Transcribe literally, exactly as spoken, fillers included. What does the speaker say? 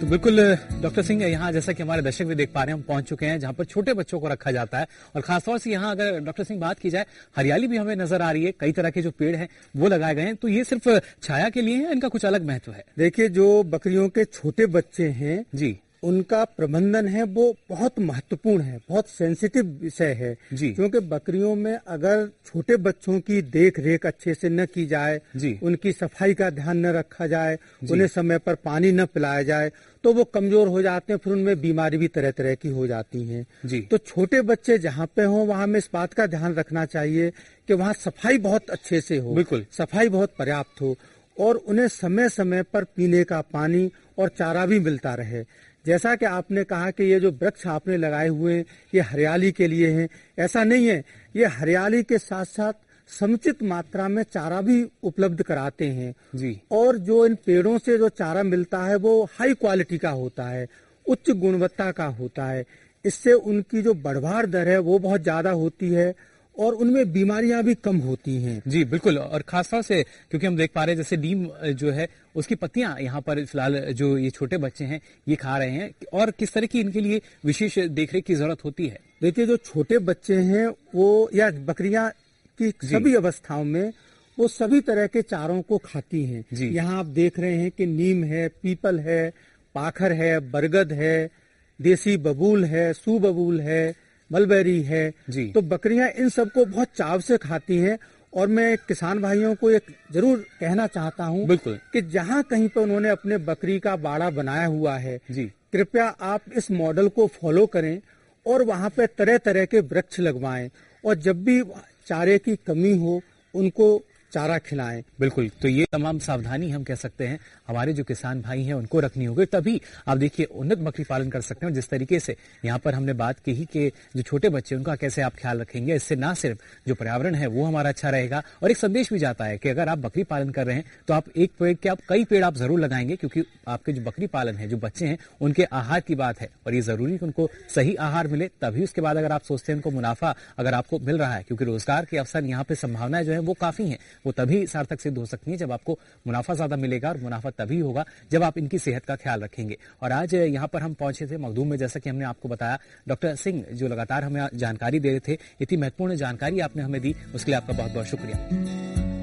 तो बिल्कुल डॉक्टर सिंह, यहाँ जैसा कि हमारे दर्शक भी देख पा रहे हैं, हम पहुंच चुके हैं जहां पर छोटे बच्चों को रखा जाता है। और खासतौर से यहाँ अगर डॉक्टर सिंह बात की जाए, हरियाली भी हमें नजर आ रही है, कई तरह के जो पेड़ हैं वो लगाए गए हैं। तो ये सिर्फ छाया के लिए है, इनका कुछ अलग महत्व है? देखिए, जो बकरियों के छोटे बच्चे हैं जी, उनका प्रबंधन है वो बहुत महत्वपूर्ण है, बहुत सेंसिटिव विषय है जी, क्योंकि बकरियों में अगर छोटे बच्चों की देख रेख अच्छे से न की जाए, जी, उनकी सफाई का ध्यान न रखा जाए, उन्हें समय पर पानी न पिलाया जाए तो वो कमजोर हो जाते हैं, फिर उनमें बीमारी भी तरह तरह की हो जाती हैं। जी, तो छोटे बच्चे जहाँ पे हों वहाँ में इस बात का ध्यान रखना चाहिए कि वहाँ सफाई बहुत अच्छे से हो, बिल्कुल सफाई बहुत पर्याप्त हो और उन्हें समय समय पर पीने का पानी और चारा भी मिलता रहे। जैसा कि आपने कहा कि ये जो वृक्ष आपने लगाए हुए हैं ये हरियाली के लिए हैं, ऐसा नहीं है। ये हरियाली के साथ साथ समुचित मात्रा में चारा भी उपलब्ध कराते हैं जी, और जो इन पेड़ों से जो चारा मिलता है वो हाई क्वालिटी का होता है, उच्च गुणवत्ता का होता है। इससे उनकी जो बढ़वार दर है वो बहुत ज्यादा होती है और उनमें बीमारियां भी कम होती हैं। जी बिल्कुल। और खासतौर से क्योंकि हम देख पा रहे हैं जैसे नीम जो है उसकी पत्तियां यहाँ पर फिलहाल जो ये छोटे बच्चे हैं ये खा रहे हैं, और किस तरह की इनके लिए विशेष देखरेख की जरूरत होती है? देखिए, जो छोटे बच्चे हैं वो या बकरियां की सभी अवस्थाओं में वो सभी तरह के चारों को खाती हैं। यहाँ आप देख रहे हैं कि नीम है, पीपल है, पाखर है, बरगद है, देसी बबूल है, सू बबूल है, मलबेरी है। जी। तो बकरियां इन सबको बहुत चाव से खाती हैं और मैं किसान भाइयों को एक जरूर कहना चाहता हूं बिल्कुल कि जहां कहीं पर उन्होंने अपने बकरी का बाड़ा बनाया हुआ है, जी, कृपया आप इस मॉडल को फॉलो करें और वहां पे तरह तरह के वृक्ष लगवाएं और जब भी चारे की कमी हो उनको चारा खिलाएं। बिल्कुल। तो ये तमाम सावधानी हम कह सकते हैं हमारे जो किसान भाई हैं उनको रखनी होगी, तभी आप देखिए उन्नत बकरी पालन कर सकते हैं। और जिस तरीके से यहाँ पर हमने बात की ही कि जो छोटे बच्चे उनका कैसे आप ख्याल रखेंगे, इससे ना सिर्फ जो पर्यावरण है वो हमारा अच्छा रहेगा और एक संदेश भी जाता है कि अगर आप बकरी पालन कर रहे हैं तो आप एक पेड़ के आप कई पेड़ आप जरूर लगाएंगे, क्योंकि आपके जो बकरी पालन है, जो बच्चे हैं उनके आहार की बात है और ये जरूरी कि उनको सही आहार मिले, तभी उसके बाद अगर आप सोचते हैं उनको मुनाफा अगर आपको मिल रहा है, क्योंकि रोजगार के अवसर यहाँ पे संभावनाएं जो है वो काफी है, वो तभी सार्थक सिद्ध हो सकती है जब आपको मुनाफा ज्यादा मिलेगा। और मुनाफा तभी होगा जब आप इनकी सेहत का ख्याल रखेंगे। और आज यहाँ पर हम पहुंचे थे मखदूम में, जैसा कि हमने आपको बताया, डॉक्टर सिंह जो लगातार हमें जानकारी दे रहे थे, इतनी महत्वपूर्ण जानकारी आपने हमें दी, उसके लिए आपका बहुत बहुत शुक्रिया।